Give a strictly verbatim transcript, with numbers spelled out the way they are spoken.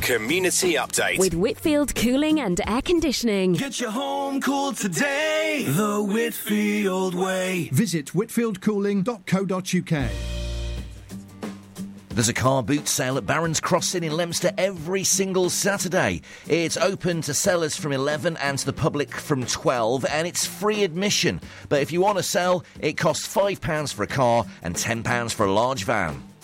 Community Update. With Whitfield Cooling and Air Conditioning. Get your home cooled today, the Whitfield way. Visit whitfield cooling dot co dot uk. There's a car boot sale at Barron's Crossing in Leominster every single Saturday. It's open to sellers from eleven and to the public from twelve, and it's free admission. But if you want to sell, it costs five pounds for a car and ten pounds for a large van.